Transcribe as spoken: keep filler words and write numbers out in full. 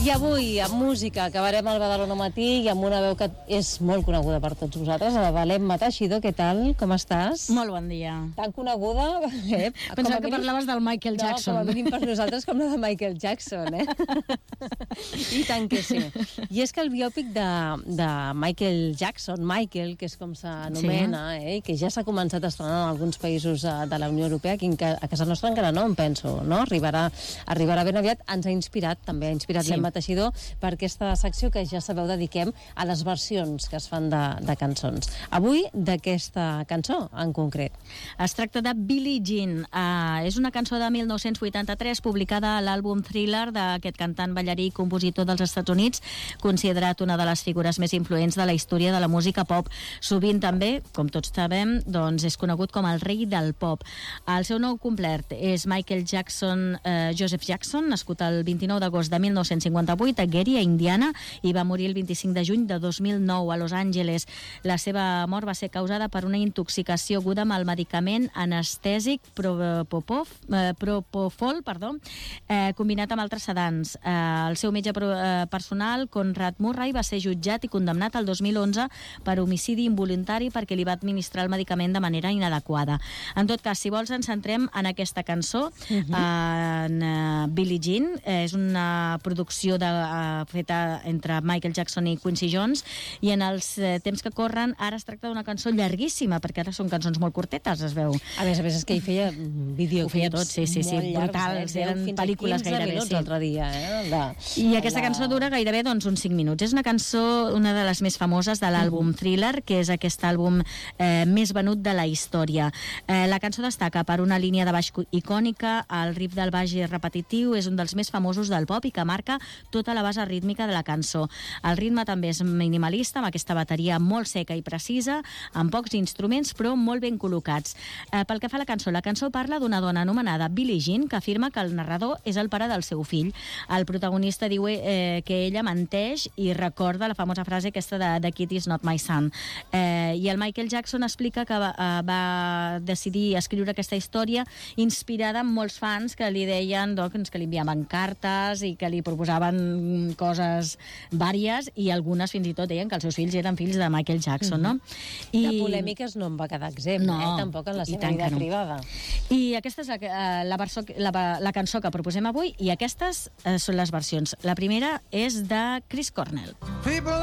I avui, amb música, acabarem el Badalona Matí i amb una veu que és molt coneguda per tots vosaltres, la Emma Teixidor. Què tal? Com estàs? Molt bon dia. Tan coneguda... Eh, Pensava que parlaves del Michael Jackson. No, com a mínim per nosaltres com la de Michael Jackson, eh? I tant que sí. I és que el biòpic de, de Michael Jackson, Michael, que és com s'anomena, sí. eh, que ja s'ha començat a estrenar en alguns països de la Unió Europea, aquí a casa nostra encara no, em penso, no? Arribarà, arribarà ben aviat. Ens ha inspirat, també ha inspirat sí. l'Emma Teixidor per aquesta secció que ja sabeu dediquem a les versions que es fan de, de cançons. Avui, d'aquesta cançó en concret. Es tracta de Billie Jean. Uh, és una cançó de mil nou-cents vuitanta-tres publicada a l'àlbum Thriller d'aquest cantant, ballarí i compositor dels Estats Units, considerat una de les figures més influents de la història de la música pop. Sovint també, com tots sabem, doncs és conegut com el rei del pop. El seu nom complet és Michael Jackson uh, Joseph Jackson, nascut el vint-i-nou d'agost de mil nou-cents cinquanta-vuit a Gary, a Indiana, i va morir el vint-i-cinc de juny de dos mil nou a Los Angeles. La seva mort va ser causada per una intoxicació aguda amb el medicament anestèsic Propofol, eh, Propofol perdó, eh, combinat amb altres sedants. Eh, el seu metge pro, eh, personal, Conrad Murray, va ser jutjat i condemnat el dos mil onze per homicidi involuntari perquè li va administrar el medicament de manera inadequada. En tot cas, si vols, ens centrem en aquesta cançó, uh-huh. en uh, Billie Jean. Eh, és una producció de, uh, feta entre Michael Jackson i Quincy Jones, i en els uh, temps que corren ara es tracta d'una cançó llarguíssima, perquè ara són cançons molt curtetes, es veu. A més a més és que hi feia videoclips. Ho feia tot, sí, sí, sí, brutals, eh? eren pel·lícules gairebé. Sí. L'altre dia, eh? La, I aquesta la... cançó dura gairebé doncs, uns cinc minuts. És una cançó, una de les més famoses de l'àlbum uh-huh. Thriller, que és aquest àlbum eh, més venut de la història. Eh, la cançó destaca per una línia de baix icònica, el riff del baix repetitiu, és un dels més famosos del pop i que marca tota la base rítmica de la cançó. El ritme també és minimalista, amb aquesta bateria molt seca i precisa, amb pocs instruments, però molt ben col·locats. Eh, pel que fa a la cançó, la cançó parla d'una dona anomenada Billie Jean, que afirma que el narrador és el pare del seu fill. El protagonista diu eh, que ella menteix i recorda la famosa frase aquesta de The kid is not my son. Eh, I el Michael Jackson explica que va, eh, va decidir escriure aquesta història inspirada en molts fans que li deien doncs, que li enviaven cartes i que li proposaven coses vàries, i algunes fins i tot deien que els seus fills eren fills de Michael Jackson, no? I... De polèmiques no en va quedar exempt, no, eh? Tampoc en la seva vida no. privada. I aquesta és la, la, verso, la, la cançó que proposem avui, i aquestes eh, són les versions. La primera és de Chris Cornell. People